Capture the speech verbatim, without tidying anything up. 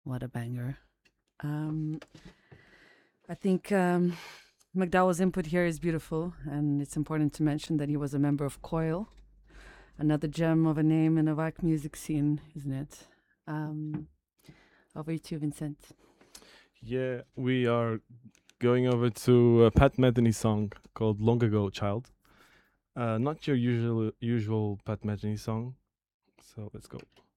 What a banger. Um, I think um, McDowell's input here is beautiful, and it's important to mention that he was a member of Coil, another gem of a name in the rock music scene, isn't it? Um, over to you, Vincent. Yeah, we are going over to a Pat Metheny song called "Long Ago, Child." Uh, not your usual usual Pat Metheny song, so let's go.